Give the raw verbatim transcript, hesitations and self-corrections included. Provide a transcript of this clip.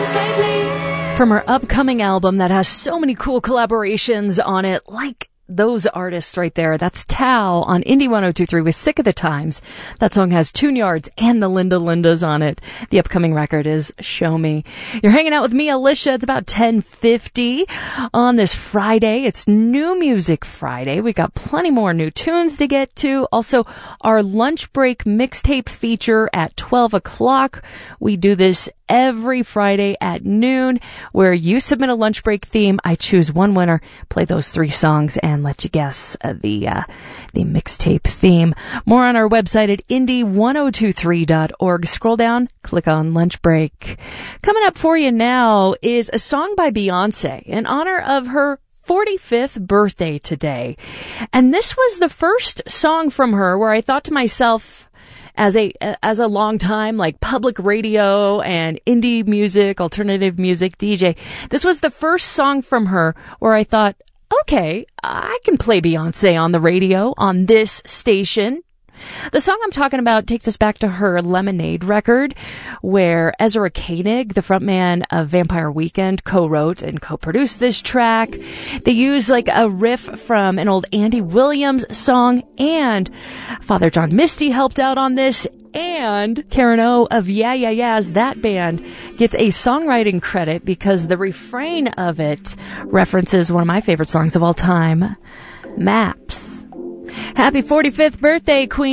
From her upcoming album that has so many cool collaborations on it, like those artists right there. That's Tao on Indie one oh two three with Sick of the Times. That song has Tune Yards and the Linda Lindas on it. The upcoming record is Show Me. You're hanging out with me, Alicia. It's about ten fifty on this Friday. It's New Music Friday. We got plenty more new tunes to get to. Also, our lunch break mixtape feature at twelve o'clock. We do this every Friday at noon, where you submit a lunch break theme. I choose one winner, play those three songs, and let you guess uh, the uh, the mixtape theme. More on our website at indie one oh two three dot org. Scroll down, click on lunch break. Coming up for you now is a song by Beyonce in honor of her forty-fifth birthday today. And this was the first song from her where I thought to myself, as a as a long time like public radio and indie music, alternative music D J, this was the first song from her where I thought, okay, I can play Beyonce on the radio on this station. The song I'm talking about takes us back to her Lemonade record, where Ezra Koenig, the frontman of Vampire Weekend, co-wrote and co-produced this track. They use like a riff from an old Andy Williams song, and Father John Misty helped out on this, and Karen O of Yeah Yeah Yeah's That Band gets a songwriting credit because the refrain of it references one of my favorite songs of all time, Maps. Happy forty-fifth birthday, Queen.